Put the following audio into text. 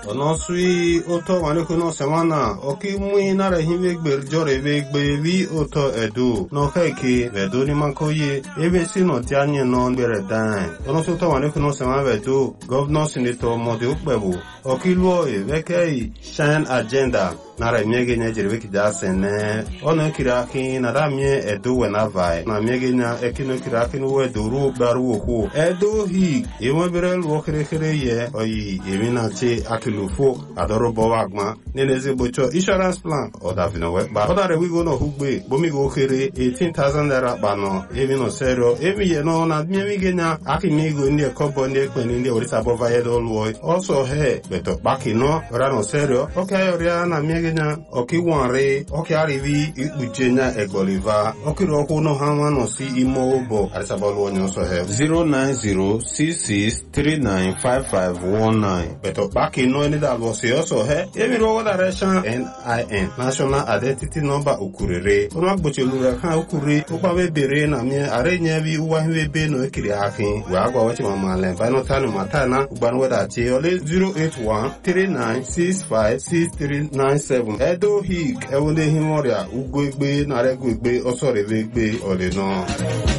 ono sui oto wane kuno semana oki mui nare hive gbe jore ve gbe vi oto edu no keke vedo ni mankoye ebe sino tianye no bere dan ono so to wane kuno semana vedo governor senator mode ukbebu oki luo e veke shine agenda nara miege nya jerebe kija sene ono kiraki na ramie edu wena vai na miege nya ekino kiraki no eduru baru oku edu hi ewe bere luo kere ye oyi emina che akilufo adoro bowagma neneze bocho insurance plan oda vinowe ba oda re wigo no hugbe bomi go kere 18,000 naira bano emino sero emi ye no na miege nya akimigo ndi ekobo ndi ekweni ndi orisa bova ye do luo also he beto bakino rano sero okay oria na miege nya okiwanre okiarivi ikpuchenya egboliva okirokwu no hanwa no si imo obo arisabolu onyo so he 09066395519 beto baki no any that was also he emi ro direction NIN national identity number ukurere ono agbochelu kan ukure okwa be bere na mi arenye bi uwa hwe be no ekiri akin we agwa wachi mama le ba no tanu matana ugban weda che ole 08139656397 edo hik ewonde himoria ugwegbe na regwegbe osorevegbe ole no